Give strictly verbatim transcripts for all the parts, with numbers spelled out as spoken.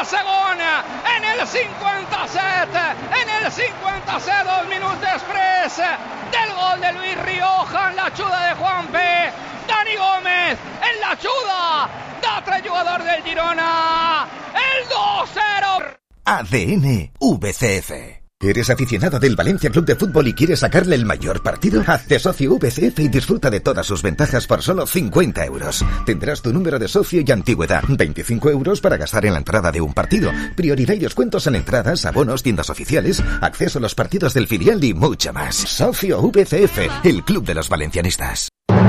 segon, en el cinquanta-set, en el cinquanta-set, dos minuts després del gol de Luis Rioja en l'ajuda de Juanpe. Dani Gómez en l'ajuda d'altre jugador del Girona. El dos cero. A D N V C F. ¿Eres aficionado del Valencia Club de Fútbol y quieres sacarle el mayor partido? Hazte socio V C F y disfruta de todas sus ventajas por solo cincuenta euros. Tendrás tu número de socio y antigüedad. veinticinco euros para gastar en la entrada de un partido. Prioridad y descuentos en entradas, abonos, tiendas oficiales, acceso a los partidos del filial y mucho más. Socio V C F, el club de los valencianistas.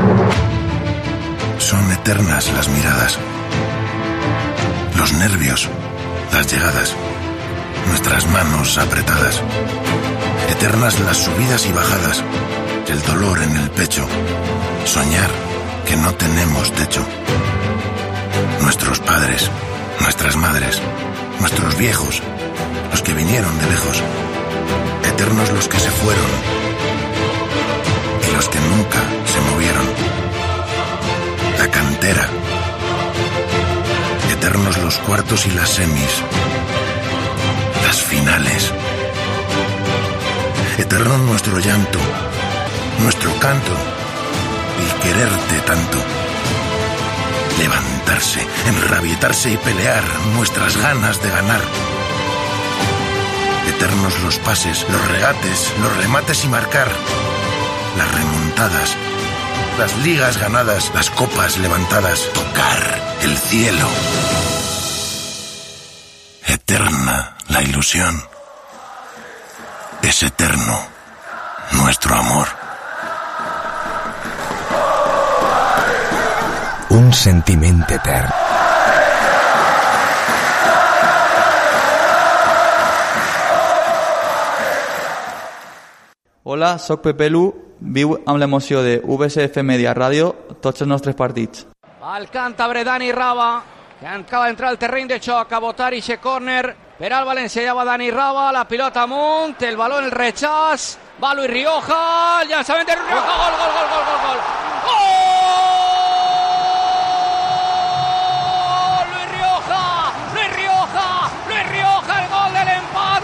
Son eternas las miradas, los nervios, las llegadas, nuestras manos apretadas. Eternas las subidas y bajadas, el dolor en el pecho, soñar que no tenemos techo. Nuestros padres, nuestras madres, nuestros viejos, los que vinieron de lejos. Eternos los que se fueron y los que nunca se movieron. La cantera. Eternos los cuartos y las semis. Las finales. Eterno nuestro llanto, nuestro canto, el quererte tanto. Levantarse, enrabietarse y pelear, nuestras ganas de ganar. Eternos los pases, los regates, los remates y marcar. Las remontadas, las ligas ganadas, las copas levantadas, tocar el cielo. Eterna la ilusión. Es eterno nuestro amor. Un sentiment etern. Hola, soc Pepe Lu, viu amb l'emoció de V C F Media Ràdio tots els nostres partits. El càntabre Dani Raba, que acaba d'entrar al terreny de xoc a botar ixe córner. Per al València ja va Dani Raba, la pilota amunt, el baló, el rechaç, va Luis Rioja, el llançament de Luis Rioja, gol, gol, gol, gol, gol, gol. ¡Gol! Luis Rioja, Luis Rioja, Luis Rioja, el gol del empat,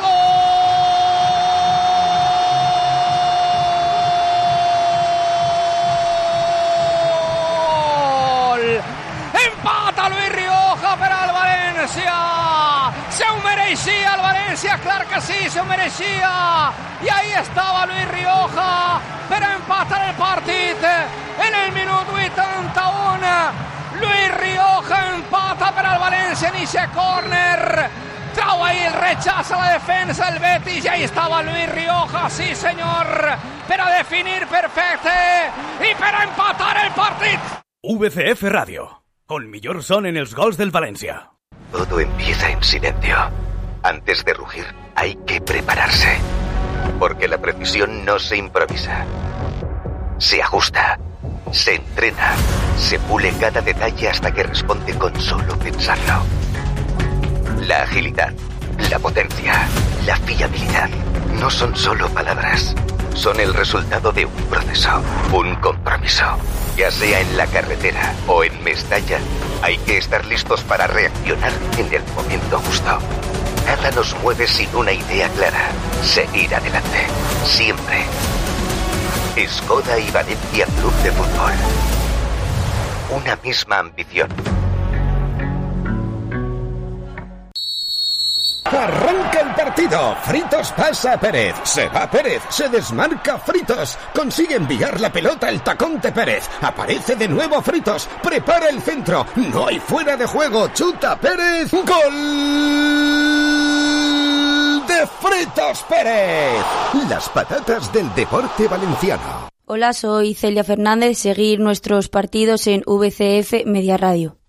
gol! Empata Luis Rioja per al València. Se ho mereixia el València, clar que sí, se ho mereixia. I ahí estava Luis Rioja per empatar el partit en el minut vuitanta-u. Luis Rioja empata per al València en ixe córner. Trau ahí el rechaç a la defensa el Betis i ahí estava Luis Rioja, sí senyor, per a definir perfecte i per a empatar el partit. V C F Radio, on millor sonen els gols del València. Todo empieza en silencio. Antes de rugir, hay que prepararse. Porque la precisión no se improvisa. Se ajusta, se entrena, se pule cada detalle hasta que responde con solo pensarlo. La agilidad, la potencia, la fiabilidad no son solo palabras. Son el resultado de un proceso, un compromiso. Ya sea en la carretera o en Mestalla, hay que estar listos para reaccionar en el momento justo. Nada nos mueve sin una idea clara. Seguir adelante. Siempre. Skoda y Valencia Club de Fútbol. Una misma ambición. Arranca el partido. Fritos pasa a Pérez. Se va Pérez. Se desmarca Fritos. Consigue enviar la pelota al tacón de Pérez. Aparece de nuevo Fritos. Prepara el centro. No hay fuera de juego. Chuta Pérez. ¡Gol! De Fritos Pérez. Las patatas del deporte valenciano. Hola, soy Celia Fernández. Seguir nuestros partidos en V C F Media Radio.